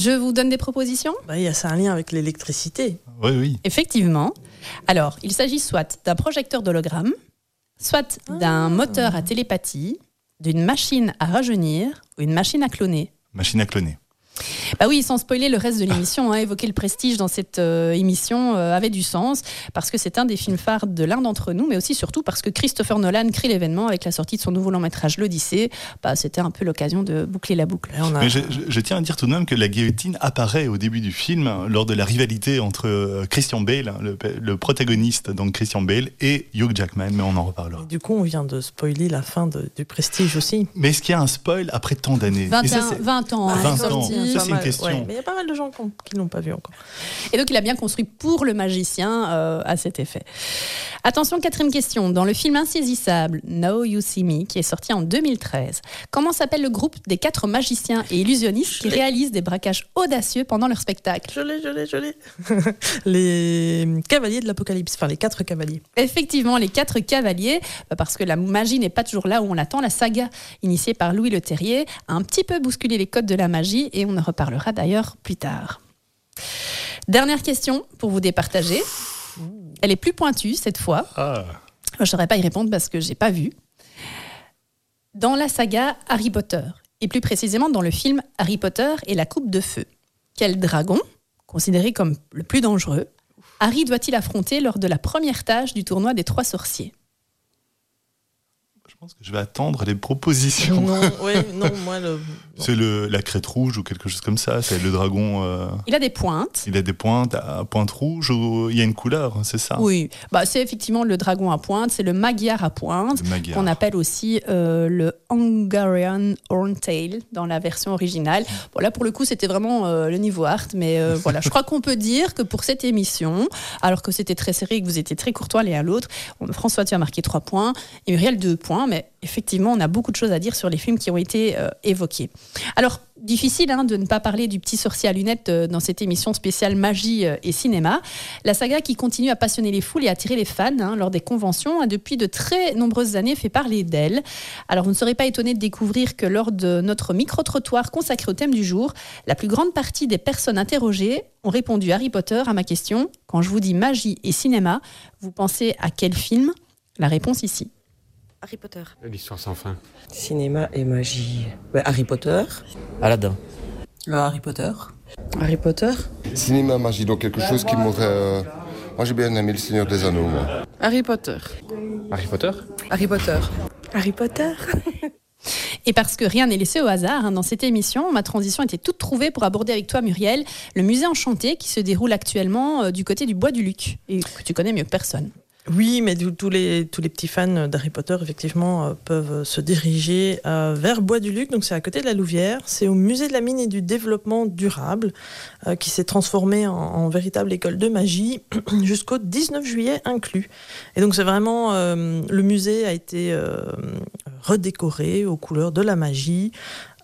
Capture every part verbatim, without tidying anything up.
Je vous donne des propositions ? Bah, y a, c'est un lien avec l'électricité. Oui, oui. Effectivement. Alors, il s'agit soit d'un projecteur d'hologramme, soit d'un ah. moteur à télépathie, d'une machine à rajeunir ou une machine à cloner. Machine à cloner. Bah oui, sans spoiler le reste de l'émission, hein, évoquer le prestige dans cette euh, émission euh, avait du sens, parce que c'est un des films phares de l'un d'entre nous, mais aussi surtout parce que Christopher Nolan crée l'événement avec la sortie de son nouveau long métrage l'Odyssée. Bah, c'était un peu l'occasion de boucler la boucle. A... Mais je, je, je tiens à dire tout de même que la guillotine apparaît au début du film lors de la rivalité entre Christian Bale, le, le protagoniste, donc Christian Bale, et Hugh Jackman, mais on en reparlera. Et du coup, on vient de spoiler la fin de, du Prestige aussi. Mais est-ce qu'il y a un spoil après tant d'années ? vingt, et ça, c'est... vingt ans. vingt hein, ans. Ça, c'est une question. Ouais, mais il y a pas mal de gens qui ne l'ont pas vu encore. Et donc, il a bien construit pour le magicien euh, à cet effet. Attention, quatrième question. Dans le film Insaisissable, Now You See Me, qui est sorti en deux mille treize, comment s'appelle le groupe des quatre magiciens et illusionnistes qui réalisent des braquages audacieux pendant leur spectacle ? Je l'ai, je l'ai, je l'ai. Les cavaliers de l'Apocalypse, enfin les quatre cavaliers. Effectivement, les quatre cavaliers, parce que la magie n'est pas toujours là où on l'attend. La saga, initiée par Louis Leterrier, a un petit peu bousculé les codes de la magie et on en reparlera d'ailleurs plus tard. Dernière question pour vous départager. Elle est plus pointue cette fois. Ah. Je ne saurais pas y répondre parce que je n'ai pas vu. Dans la saga Harry Potter, et plus précisément dans le film Harry Potter et la Coupe de Feu, quel dragon, considéré comme le plus dangereux, Harry doit-il affronter lors de la première tâche du tournoi des Trois Sorciers ? Je pense que je vais attendre les propositions. Non, oui, non, moi le... C'est le, la crête rouge ou quelque chose comme ça, c'est le dragon... Euh... Il a des pointes. Il a des pointes à pointe rouge, ou il y a une couleur, c'est ça ? Oui, bah, c'est effectivement le dragon à pointe, c'est le Magyar à pointe, Magyar. Qu'on appelle aussi euh, le Hungarian Horntail dans la version originale. Bon, là, pour le coup, c'était vraiment euh, le niveau art, mais euh, voilà, je crois qu'on peut dire que pour cette émission, alors que c'était très serré et que vous étiez très courtois l'un à l'autre, on, François, tu as marqué trois points, et Muriel deux points, mais effectivement, on a beaucoup de choses à dire sur les films qui ont été euh, évoqués. Alors, difficile hein, de ne pas parler du petit sorcier à lunettes euh, dans cette émission spéciale magie euh, et cinéma. La saga qui continue à passionner les foules et attirer les fans hein, lors des conventions a depuis de très nombreuses années fait parler d'elle. Alors, vous ne serez pas étonné de découvrir que lors de notre micro-trottoir consacré au thème du jour, la plus grande partie des personnes interrogées ont répondu Harry Potter à ma question. Quand je vous dis magie et cinéma, vous pensez à quel film ? La réponse ici. Harry Potter. L'histoire sans fin. Cinéma et magie. Bah, Harry Potter. Aladdin. Euh, Harry Potter. Harry Potter. Cinéma, magie, donc quelque chose qui m'aurait... Euh... Moi j'ai bien aimé Le Seigneur des Anneaux, moi. Harry Potter. Harry Potter. Harry Potter. Harry Potter. Et parce que rien n'est laissé au hasard, hein, dans cette émission, ma transition était toute trouvée pour aborder avec toi, Muriel, le musée Enchanté qui se déroule actuellement euh, du côté du Bois du Luc, et que tu connais mieux que personne. Oui, mais tous les, tous les petits fans d'Harry Potter, effectivement, euh, peuvent se diriger euh, vers Bois-du-Luc. Donc, c'est à côté de la Louvière. C'est au musée de la mine et du développement durable, euh, qui s'est transformé en, en véritable école de magie jusqu'au dix-neuf juillet inclus. Et donc, c'est vraiment... Euh, le musée a été euh, redécoré aux couleurs de la magie.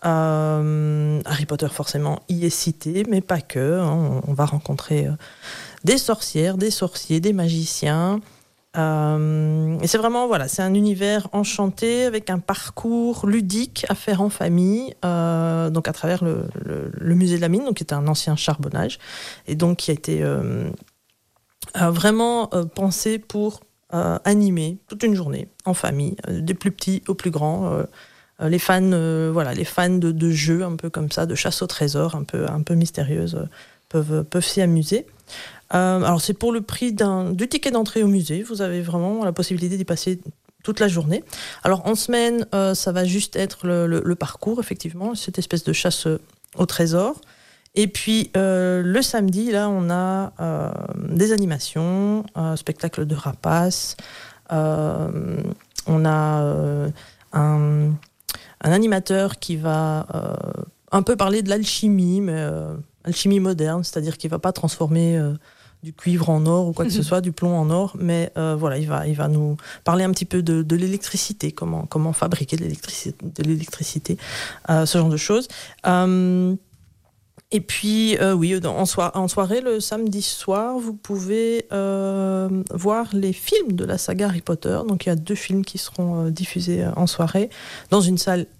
Euh, Harry Potter, forcément, y est cité, mais pas que. Hein. On, on va rencontrer euh, des sorcières, des sorciers, des magiciens... Euh, et c'est vraiment, voilà, c'est un univers enchanté avec un parcours ludique à faire en famille, euh, donc à travers le, le, le musée de la mine, donc qui est un ancien charbonnage, et donc qui a été euh, euh, vraiment euh, pensé pour euh, animer toute une journée en famille, euh, des plus petits aux plus grands. Euh, euh, les fans, euh, voilà, les fans de, de jeux un peu comme ça, de chasse au trésor, un peu, un peu mystérieuses, euh, peuvent, peuvent s'y amuser. Euh, alors c'est pour le prix d'un, du ticket d'entrée au musée, vous avez vraiment la possibilité d'y passer toute la journée. Alors en semaine, euh, ça va juste être le, le, le parcours, effectivement, cette espèce de chasse au trésor. Et puis euh, le samedi, là, on a euh, des animations, un spectacle de rapaces, euh, on a euh, un, un animateur qui va euh, un peu parler de l'alchimie, mais euh, alchimie moderne, c'est-à-dire qu'il ne va pas transformer... Euh, du cuivre en or ou quoi que ce soit, du plomb en or, mais euh, voilà, il va, il va nous parler un petit peu de, de l'électricité, comment, comment fabriquer de l'électricité, de l'électricité euh, ce genre de choses. Euh, et puis, euh, oui, en, so- en soirée, le samedi soir, vous pouvez euh, voir les films de la saga Harry Potter. Donc, il y a deux films qui seront euh, diffusés en soirée, dans une salle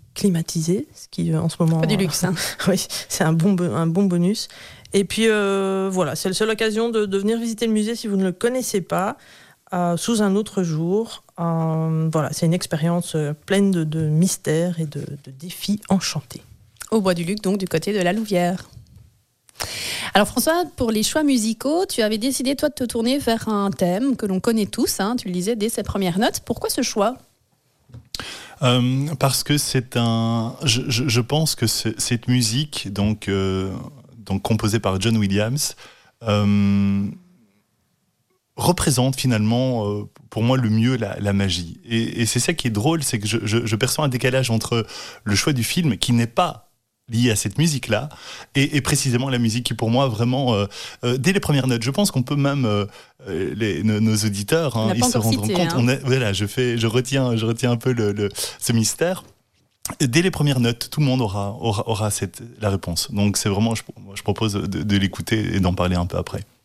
climatisé, ce qui en ce moment... Pas du luxe, hein. Oui, c'est un bon, un bon bonus. Et puis euh, voilà, c'est la seule occasion de, de venir visiter le musée si vous ne le connaissez pas, euh, sous un autre jour. Euh, voilà, c'est une expérience pleine de, de mystères et de, de défis enchantés. Au Bois du Luc, donc du côté de la Louvière. Alors François, pour les choix musicaux, tu avais décidé toi de te tourner vers un thème que l'on connaît tous, hein, tu le disais dès ses premières notes. Pourquoi ce choix ? Euh, parce que c'est un, je, je, je pense que c'est, cette musique, donc, euh, donc composée par John Williams, euh, représente finalement, euh, pour moi, le mieux la, la magie. Et, et c'est ça qui est drôle, c'est que je, je, je perçois un décalage entre le choix du film, qui n'est pas lié à cette musique-là, et, et précisément la musique qui, pour moi, vraiment, euh, euh, dès les premières notes, je pense qu'on peut même, euh, les, nos, nos auditeurs, hein, ils se rendront cité, compte, hein. on est, voilà, je, fais, je, retiens, je retiens un peu le, le, ce mystère. Dès les premières notes, tout le monde aura, aura, aura cette, la réponse. Donc c'est vraiment, je, je propose de, de l'écouter et d'en parler un peu après.